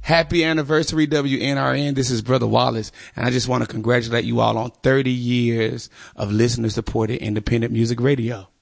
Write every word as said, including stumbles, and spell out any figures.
Happy anniversary, W N R N. This is Brother Wallace, and I just want to congratulate you all on thirty years of listener-supported independent music radio.